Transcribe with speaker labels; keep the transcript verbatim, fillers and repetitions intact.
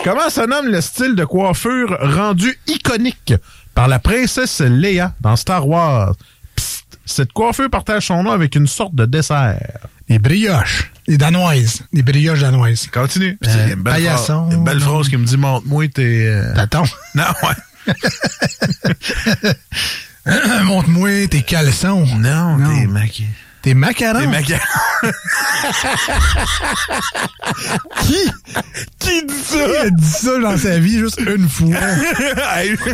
Speaker 1: Comment se nomme le style de coiffure rendu iconique par la princesse Leia dans Star Wars? Psst, cette coiffure partage son nom avec une sorte de dessert.
Speaker 2: Des brioches. Des danoises. Des brioches danoises.
Speaker 1: Continue.
Speaker 2: Euh,
Speaker 1: Il y a une belle,
Speaker 2: paillasson,
Speaker 1: phrase, une belle phrase qui me dit « Montre-moi tes... Euh... »
Speaker 2: T'attends.
Speaker 1: Non, ouais.
Speaker 2: Montre-moi tes caleçons.
Speaker 1: Non,
Speaker 2: non.
Speaker 1: tes maquillés.
Speaker 2: Tes macarons.
Speaker 1: Tes macarons.
Speaker 2: Qui? Qui dit ça? Il a dit ça dans sa vie juste une fois.
Speaker 1: Hey,